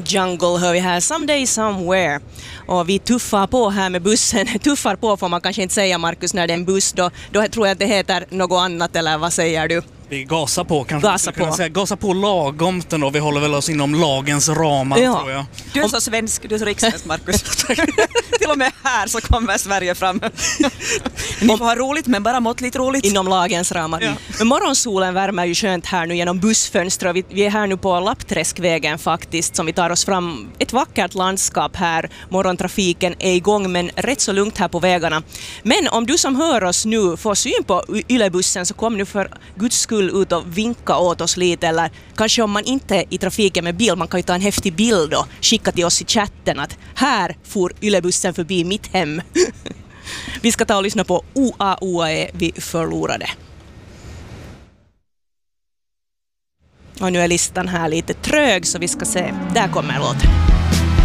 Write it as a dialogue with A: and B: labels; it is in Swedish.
A: Jungle hör vi här, Someday Somewhere. Och vi tuffar på här med bussen. Tuffar på får man kanske inte säga, Markus, när det är en buss. Då tror jag att det heter något annat, eller vad säger du?
B: Vi gasar på, kanske gasa på lagomt och vi håller väl oss inom lagens ramar, tror jag.
C: Du är så svensk, du är så riksdags, Markus. Till och med här så kommer Sverige fram. Ni får ha roligt, men bara måttligt roligt.
A: Inom lagens ramar. Ja. Men morgonsolen värmer ju skönt här nu genom bussfönster. Vi är här nu på Lappträskvägen faktiskt, som vi tar oss fram. Ett vackert landskap här. Morgontrafiken är igång, men rätt så lugnt här på vägarna. Men om du som hör oss nu får syn på Ylebussen, så kom nu för Guds skull ut och vinka åt oss lite, eller kanske om man inte är i trafiken med bil, man kan ju ta en häftig bild och skicka till oss i chatten att här får Ylebussen förbi mitt hem. Vi ska ta och lyssna på OAOE, vi förlorade. Och nu är listan här lite trög, så vi ska se. Där kommer låten.